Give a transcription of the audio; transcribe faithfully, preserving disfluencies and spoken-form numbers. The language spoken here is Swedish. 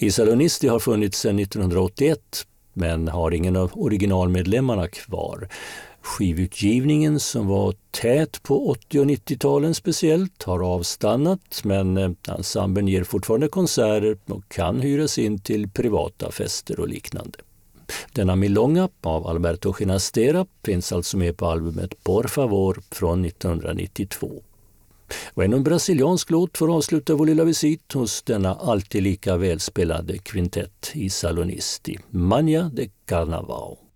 I Salonisti har funnits sedan nittonhundraåttioett men har ingen av originalmedlemmarna kvar. Skivutgivningen som var tät på åttio- och nittio-talen speciellt har avstannat, men ensemblen ger fortfarande konserter och kan hyras in till privata fester och liknande. Denna Milonga av Alberto Ginastera finns alltså med på albumet Por Favor från nittonhundranittiotvå. Och en brasiliansk låt för att avsluta vår lilla visit hos denna alltid lika välspelade kvintett i Salonisti, Manhã de Carnaval.